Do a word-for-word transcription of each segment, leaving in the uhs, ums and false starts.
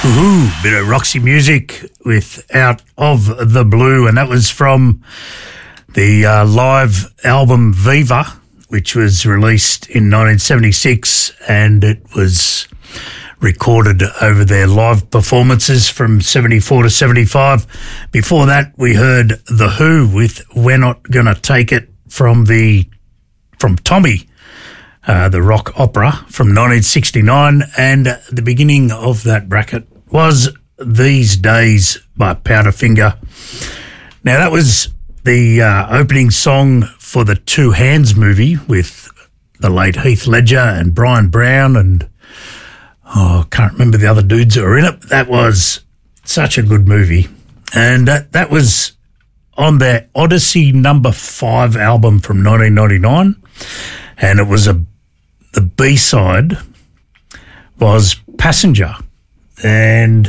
Ooh, bit of Roxy music with Out of the Blue, and that was from the uh, live album Viva, which was released in nineteen seventy-six, and it was recorded over their live performances from seventy-four to seventy-five. Before that, we heard The Who with We're Not Gonna Take It from the from Tommy, uh, the rock opera from nineteen sixty-nine, and the beginning of that bracket was These Days by Powderfinger. Now, that was the uh, opening song for the Two Hands movie with the late Heath Ledger and Brian Brown and, oh, I can't remember the other dudes that were in it. That was such a good movie. And that, that was on their Odyssey number five album from nineteen ninety-nine. And it was a, the B-side was Passenger. And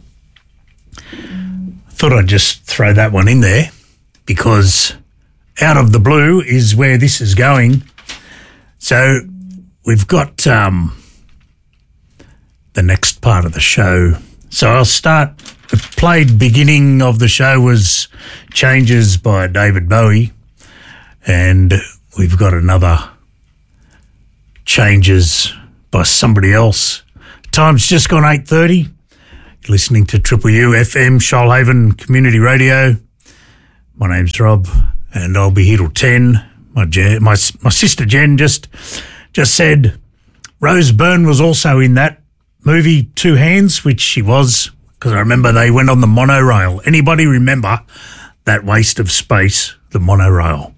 I thought I'd just throw that one in there because Out of the Blue is where this is going. So we've got um, the next part of the show. So I'll start, the played beginning of the show was Changes by David Bowie, and we've got another Changes by somebody else. Time's just gone eight thirty. You're listening to Triple U F M, Shoalhaven Community Radio. My name's Rob, and I'll be here till ten. My Jen, my my sister Jen just just said Rose Byrne was also in that movie Two Hands, which she was, because I remember they went on the monorail. Anybody remember that waste of space, the monorail?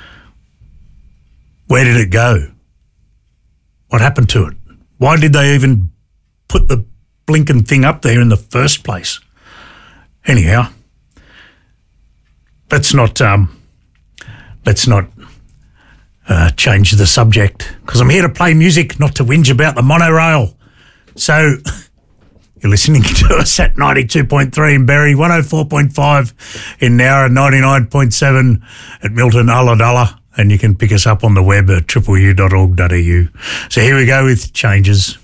Where did it go? What happened to it? Why did they even put the blinking thing up there in the first place? Anyhow, let's not um, let's not uh, change the subject, because I'm here to play music, not to whinge about the monorail. So you're listening to us at ninety-two point three in Berry, one oh four point five in Nowra, ninety-nine point seven at Milton, Ulladulla, and you can pick us up on the web at triple u dot org dot a u. So here we go with Changes.